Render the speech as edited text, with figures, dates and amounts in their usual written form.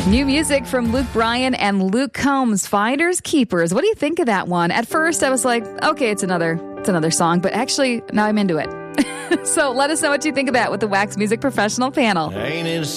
New music from Luke Bryan and Luke Combs, Finders Keepers. What do you think of that one? At first, I was like, okay, it's another song, but actually, now I'm into it. So let us know what you think of that with the Wax Music Professional panel. Ain't it